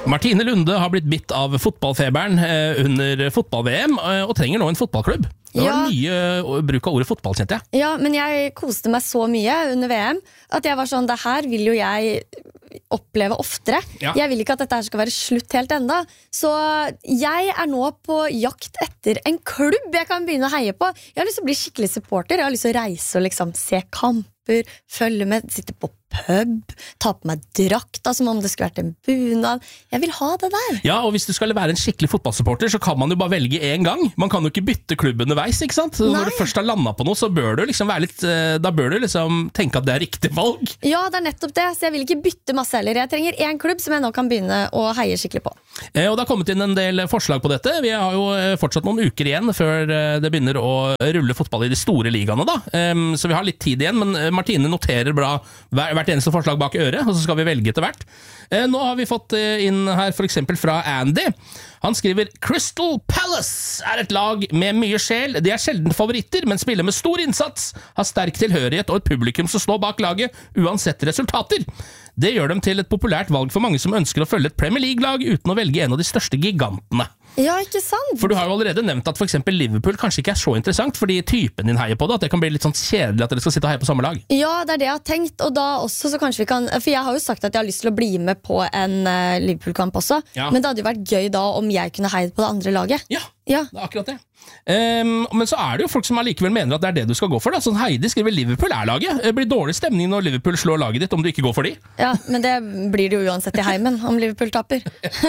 Martine Lunde har blitt bitt av fotballfeberen under fotball-VM og trenger nå en fotballklubb. Det var mye bruk av ordet fotball, kjente jeg. Ja, men jeg koste meg så mye under VM at jeg var sånn, det her vil jo jeg oppleve oftere. Ja. Jeg vil ikke at dette her skal være slutt helt enda. Så jeg er nå på jakt etter en klubb jeg kan begynne å heie på. Jeg har lyst til å bli skikkelig supporter. Jeg har lyst til å reise og liksom se kamper, følge med, sitte på pub, ta på meg drakta som om det skulle vært en bunad. Jeg vil ha det der. Ja, og hvis du skal være en skikkelig fotballsupporter, så kan man jo bare velge en gang. Man kan jo ikke bytte klubb underveis, ikke sant? Så når du først har landet på noe, så bør du liksom være litt, da bør du liksom tenke at det er riktig valg. Ja, det er nettopp det, så jeg vil ikke bytte masse heller. Jeg trenger en klubb som jeg nå kan begynne å heie skikkelig på. Og det har kommet inn en del forslag på dette. Vi har jo fortsatt noen uker igjen før det begynner å rulle fotball i de store ligaene da. Så vi har litt tid igjen, men Martine noterer bra hvert eneste forslag bak øret, og så skal vi velge etter hvert. Nå har vi fått inn her for eksempel fra Andy. Han skriver Crystal Palace er et lag med mye sjel. De er sjelden favoritter, men spiller med stor innsats, har sterk tilhørighet og et publikum som står bak laget, uansett resultater. Det gjør dem til et populært valg for mange som ønsker å følge et Premier League-lag uten å velge en av de største gigantene. Ja, ikke sant? For du har jo allerede nevnt at for eksempel Liverpool kanskje ikke er så interessant, fordi typen din heier på det, at det kan bli litt sånn kjedelig at dere skal sitte og heie på samme lag. Ja, det er det jeg har tenkt, og da også så kanskje vi kan, for jeg har jo sagt at jeg har lyst til å bli med på en Liverpool-kamp også, men det hadde jo vært gøy da om jeg kunne heie på det andre laget. Ja, det er akkurat det. Men så er det jo folk som allikevel mener at det er det du skal gå for da. Sånn Heidi skriver Liverpool er laget. Det blir dårlig stemning når Liverpool slår laget ditt om du ikke går for de. Ja, men det blir det jo uansett i heimen om Liverpool tapper.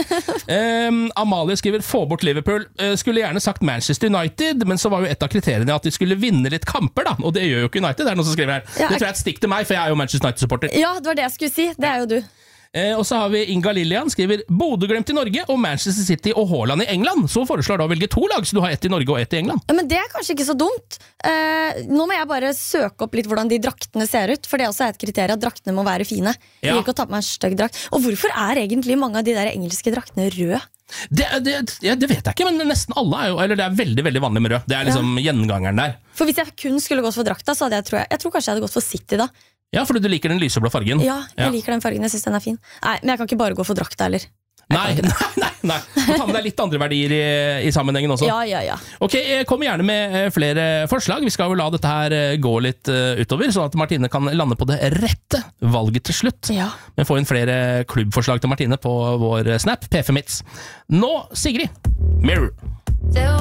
Amalie skriver få bort Liverpool. Skulle gjerne sagt Manchester United, men så var jo et av kriteriene at de skulle vinne litt kamper da, og det gjør jo ikke United. Det er noen som skriver her. Det tror jeg er et stikk til meg, for jeg er jo Manchester United-supporter. Ja, det var det jeg skulle si. Det er jo du. Og så har vi Inga Lillian skriver Bodø/Glimt i Norge og Manchester City og Haaland i England. Så foreslår da å velge 2 lag, så du har ett i Norge og ett i England. Ja, men det er kanskje ikke så dumt. Nå må jeg bare søke opp litt hvordan de draktene ser ut, for det er også et kriterium at draktene må være fine. Jeg vil ikke ta på meg en stygg drakt. Og hvorfor er egentlig mange av de der engelske draktene røde? Det vet jeg ikke, men nesten alle er jo, eller det er veldig, veldig vanlig med rød. Det er liksom gjengangeren der. For hvis jeg kun skulle gått for drakta, så hadde jeg tror kanskje jeg hadde gått for City da. Ja, fordi du liker den lyseblå fargen. Ja, jeg liker den fargen, jeg synes den er fin. Nei, men jeg kan ikke bare gå for drakta heller. Nei. Du tar med deg litt andre verdier i sammenhengen også. Ja. Ok, kom gjerne med flere forslag. Vi skal jo la dette her gå litt utover, sånn at Martine kan lande på det rette valget til slutt. Ja. Men få inn flere klubbforslag til Martine på vår Snap, P5 Hits. Nå, Sigrid, Mirror.